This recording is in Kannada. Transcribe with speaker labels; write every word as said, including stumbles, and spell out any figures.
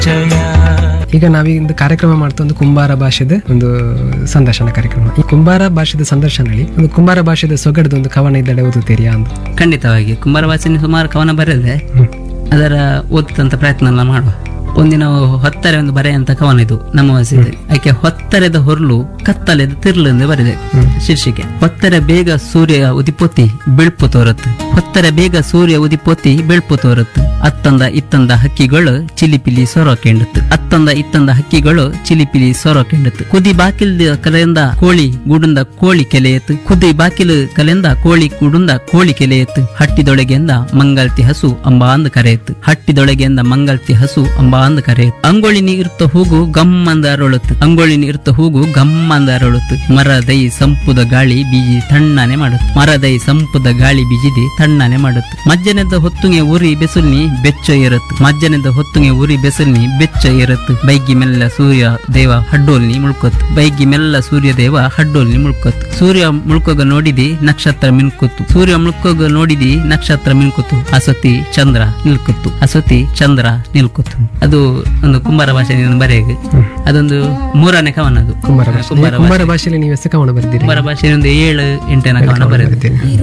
Speaker 1: ಈಗ ನಾವೀಗ ಕಾರ್ಯಕ್ರಮ ಮಾಡ್ತಾ ಒಂದು ಕುಂಬಾರ ಭಾಷೆದ ಒಂದು ಸಂದರ್ಶನ ಕಾರ್ಯಕ್ರಮ. ಈ ಕುಂಬಾರ ಭಾಷೆದ ಸಂದರ್ಶನದಲ್ಲಿ ಒಂದು ಕುಂಬಾರ ಭಾಷೆದ ಸೊಗಡದ ಒಂದು ಕವನ ಇದ್ದಡೆ ಓದುತ್ತೀರಿಯಾ ಅಂತ?
Speaker 2: ಖಂಡಿತವಾಗಿ ಕುಂಬಾರ ಭಾಷೆ ಸುಮಾರು ಕವನ ಬರೆದೆ, ಅದರ ಓದುತ್ತಂತ ಪ್ರಯತ್ನ ಎಲ್ಲ ಮಾಡುವ. ಒಂದಿನ ಹೊತ್ತರೆ ಒಂದು ಬರೆ ಅಂತ ಕವನ ಇದು ನಮ್ಮ ಭಾಷೆದೆ. ಆಕೆ ಹೊತ್ತರೆದ ಹೊರಲು ಕತ್ತಲೆದ ತಿರ್ಲು ಎಂದು ಬರೆದೆ ಶೀರ್ಷಿಕೆ. ಹೊತ್ತರೆ ಬೇಗ ಸೂರ್ಯ ಉದಿಪೋತಿ ಬೆಳ್ಪು ತೋರತ್ತು, ಹೊತ್ತರೆ ಬೇಗ ಸೂರ್ಯ ಉದಿಪೋತಿ ಬೆಳ್ಪು ತೋರತ್ತು. ಅತ್ತಂದ ಇತ್ತಂದ ಹಕ್ಕಿಗಳು ಚಿಲಿಪಿಲಿ ಸೊರಕೆಂಡತ್ತು, ಅತ್ತಂದ ಇತ್ತಂದ ಹಕ್ಕಿಗಳು ಚಿಲಿಪಿಲಿ ಸೊರಕೆಂಡತ್ತು. ಕುದಿ ಬಾಕಿಲ್ ಕಲೆಯಿಂದ ಕೋಳಿ ಗೂಡುಂದ ಕೋಳಿ ಕೆಲೆಯತ್ತು, ಕುದಿ ಬಾಕಿಲು ಕಲೆಯಿಂದ ಕೋಳಿ ಗೂಡುಂದ ಕೋಳಿ ಕೆಲೆಯತ್ತು. ಹಟ್ಟಿದೊಳಗೆಂದ ಮಂಗಲ್ತಿ ಹಸು ಅಂಬ ಅಂದ ಕರೆಯತ್ತು, ಹಟ್ಟಿದೊಳಗೆಂದ ಮಂಗಲ್ತಿ ಹಸು ಅಂಬ ಅಂದ ಕರೆಯತ್ತು. ಅಂಗೋಳಿ ನೀರ್ತ ಹೂಗು ಗಮ್ಮಂದ ಅರಳುತ್ತು, ಅಂಗೋಳಿ ನೀರ್ತ ಹೂಗು ಗಮ್ಮಂದ ಅರಳುತ್ತು. ಮರದೈ ಸಂಪುದ ಗಾಳಿ ಬೀಜಿ ತಣ್ಣನೆ ಮಾಡುತ್ತು, ಮರದೈ ಸಂಪುದ ಗಾಳಿ ಬೀಜಿದಿ ತಣ್ಣನೆ ಮಾಡುತ್ತು. ಮಜ್ಜನದ ಹೊತ್ತುಗೆ ಉರಿ ಬೆಸುಲ್ನಿ ಬೆಚ್ಚ ಇರತ್ತು, ಮಜ್ಜನದ ಹೊತ್ತುಗೆ ಉರಿ ಬೆಸುಲ್ನಿ ಬೆಚ್ಚ ಇರತ್ತು. ಬೈಗಿ ಮೆಲ್ಲ ಸೂರ್ಯ ದೇವ ಹಡ್ಡೋಲ್ನಿ ಮುಳ್ಕೊತ್ತು, ಬೈಗಿ ಮೆಲ್ಲ ಸೂರ್ಯ ದೇವ ಹಡ್ಡೋಲ್ನಿ ಮುಳ್ಕೊತ್ತು. ಸೂರ್ಯ ಮುಳ್ಕೋಗ ನೋಡಿದಿ ನಕ್ಷತ್ರ ಮಿನ್ಕೊತ್ತು, ಸೂರ್ಯ ಮುಳ್ಕೋಗ ನೋಡಿದಿ ನಕ್ಷತ್ರ ಮಿನ್ಕೊತ್ತು. ಅಸತಿ ಚಂದ್ರ ನಿಲ್ಕೊತ್ತು, ಅಸತಿ ಚಂದ್ರ ನಿಲ್ಕೊತ್ತು. ಅದು ಒಂದು ಕುಂಬಾರ ಭಾಷೆಯಿಂದ ಬರೆಗೆ ಅದೊಂದು ಮೂರನೇ ಕವನ. ಅದು
Speaker 1: ಕುಂಬಾರ ಭಾಷೆ. ಕುಂಬಾರ ಭಾಷೆಯಲ್ಲಿ ನೀವು ಎಷ್ಟು ಕವನ ಬರೆದಿರಿ?
Speaker 2: ಕುಂಬಾರ ಭಾಷೆಯಿಂದ ಏಳು ಎಂಟನೇ ಕವನ ಬರೆದಿದ್ದೇನೆ.